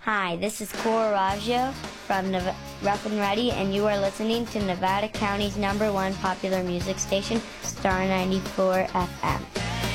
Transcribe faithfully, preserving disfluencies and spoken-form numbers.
Hi, this is Cora Raggio from Nev- Rough and Ready, and you are listening to Nevada County's number one popular music station, Star ninety-four F M.